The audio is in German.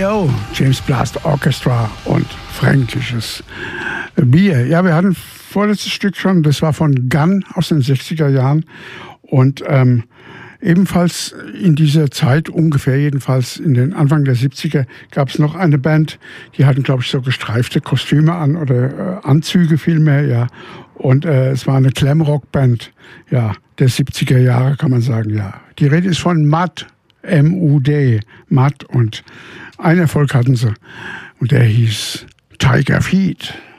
JBO, James Blast Orchestra und fränkisches Bier. Ja, wir hatten vorletztes Stück schon, das war von Gunn aus den 60er Jahren und ebenfalls in dieser Zeit, ungefähr jedenfalls in den Anfang der 70er, gab es noch eine Band, die hatten, glaube ich, so gestreifte Kostüme an oder Anzüge vielmehr, ja. Und es war eine Glamrock-Band, ja, der 70er Jahre, kann man sagen, ja. Die Rede ist von Mud, M-U-D, Mud, und einen Erfolg hatten sie und der hieß Tiger Feet.